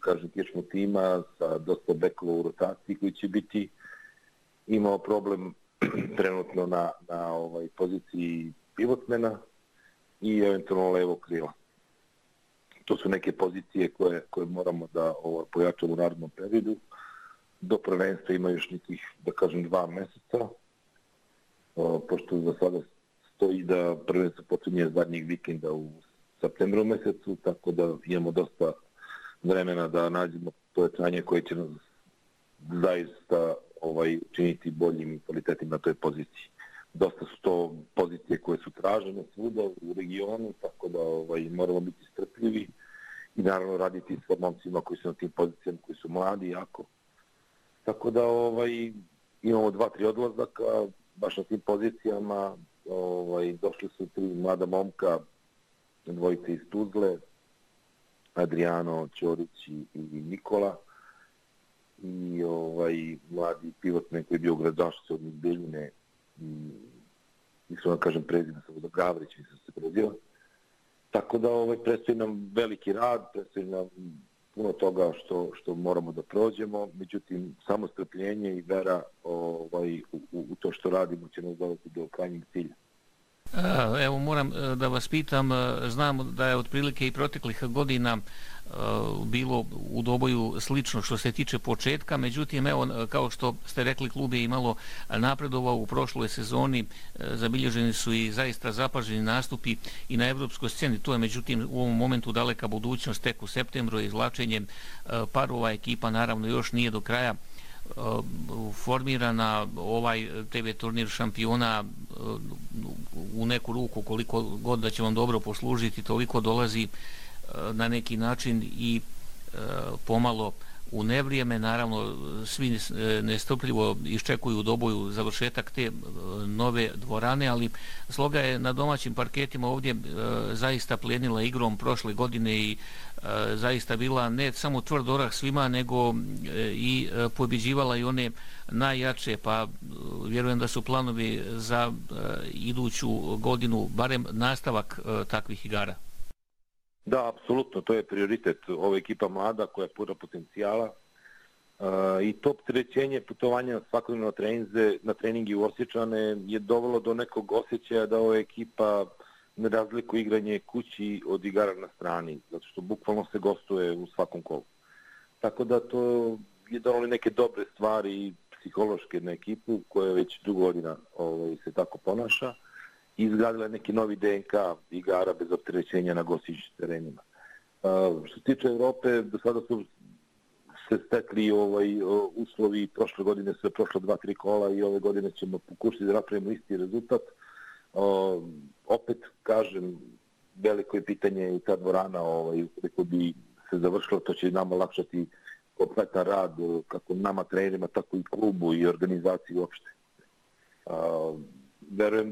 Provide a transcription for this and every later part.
kažem, kičnog tima sa dosta bekova u rotaciji koji će biti imao problem trenutno na poziciji pivotmena i eventualno levo krila. To su neke pozicije koje moramo da pojačamo u narednom periodu. Do prvenstva ima još nekih, da kažem, 2 meseca, pošto za sada stoji da prvenstvo počinje zadnjeg vikenda u septembru mesecu, tako da imamo dosta vremena da nađemo pojačanje koje će nas zaista učiniti boljim i kvalitetnim na toj poziciji. Dosta su to pozicije koje su tražene svuda u regionu, tako da moramo biti strpljivi i naravno raditi s momcima koji su na tim pozicijama, koji su mladi jako. Tako da imamo 2-3 odlazaka baš na tim pozicijama. Došli su 3 mlada momka, dvojice iz Tuzle, Adriano, Ćorić i Nikola. I mladi pivotmen koji je bio u građanšcu od Beljine, da kažem prezime sam od Gavrić, mislim se prezio. Tako da predstoji nam veliki rad, predstoji nam puno toga što moramo da prođemo, međutim samo strpljenje i vera u to što radimo će nas dovesti do krajnjeg cilja. Evo moram da vas pitam, znam da je otprilike i proteklih godina bilo u Doboju slično što se tiče početka, međutim evo kao što ste rekli klub je imalo napredovao u prošloj sezoni, zabilježeni su i zaista zapaženi nastupi i na evropskoj sceni, to je međutim u ovom momentu daleka budućnost, tek u septembru izvlačenjem parova ekipa naravno još nije do kraja formirana, ovaj TV turnir šampiona u neku ruku koliko god da će vam dobro poslužiti, toliko dolazi na neki način i pomalo u nevrijeme, naravno svi nestrpljivo iščekuju u Doboju završetak te nove dvorane, ali Sloga je na domaćim parketima ovdje zaista plenila igrom prošle godine i zaista bila ne samo tvrd orah svima, nego i pobjeđivala i one najjače, pa vjerujem da su planovi za iduću godinu barem nastavak takvih igara. Da, apsolutno, to je prioritet. Ova ekipa mlada koja je puna potencijala i to opterećenje putovanja svakodnevno na treningi u Osječane je dovelo do nekog osjećaja da ova ekipa ne razlikuje igranje kući od igara na strani, zato što bukvalno se gostuje u svakom kolu. Tako da to je donalo neke dobre stvari psihološke na ekipu koja već dugo godina se tako ponaša i izgradila neki novi DNK igara bez opterećenja na gostujućim terenima. Što se tiče Evrope, do sada su se stekli uslovi, prošle godine su prošlo 2-3 kola i ove godine ćemo pokušati da napravimo isti rezultat. Opet, kažem, veliko je pitanje i ta dvorana, ukoliko bi se završilo, to će nama lakšati kompletan rad, kako nama trenerima, tako i klubu i organizaciji uopšte. Verujem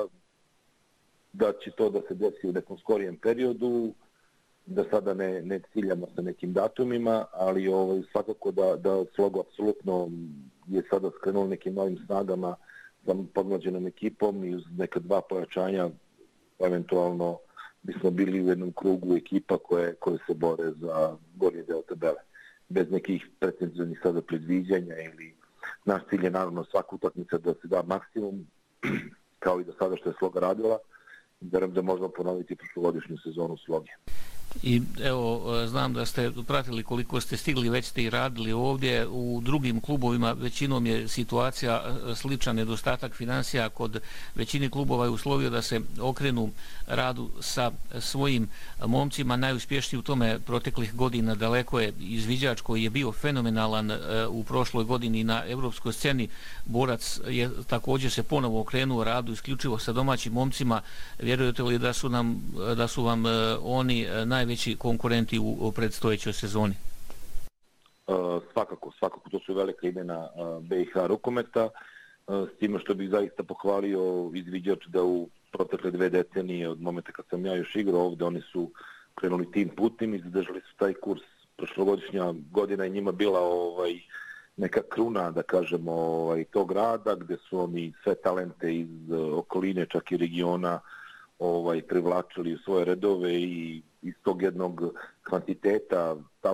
da će to da se desi u nekom skorijem periodu, da sada ne ciljamo sa nekim datumima, ali svakako da Slogo apsolutno je sada skrenuo nekim novim snagama sa podmlađenom ekipom i uz neka 2 pojačanja eventualno bismo bili u jednom krugu ekipa koje se bore za gornji deo tabele. Bez nekih pretenzivnih sada predviđanja ili naš cilj je naravno svaku utakmicu da se da maksimum, kao i do sada što je Sloga radila. Verujem da možemo ponoviti prošlogodišnju sezonu Sloge. I evo, znam da ste pratili koliko ste stigli, već ste i radili ovdje. U drugim klubovima većinom je situacija slična, nedostatak financija. Kod većini klubova je uslovio da se okrenu radu sa svojim momcima. Najuspješniji u tome proteklih godina daleko je izviđač koji je bio fenomenalan u prošloj godini na evropskoj sceni. Borac je također se ponovo okrenuo radu isključivo sa domaćim momcima. Vjerujete li da su vam oni najveći konkurenti u predstojećoj sezoni? Svakako, to su velika imena BiH rukometa, s time što bih zaista pohvalio izviđač da u protekle 2 decenije od momenta kad sam ja još igrao ovdje, oni su krenuli tim putem i zadržali su taj kurs. Prošlogodišnja godina je njima bila neka kruna, da kažemo, tog rada, gde su oni sve talente iz okoline, čak i regiona, privlačili u svoje redove i iz tog jednog kvantiteta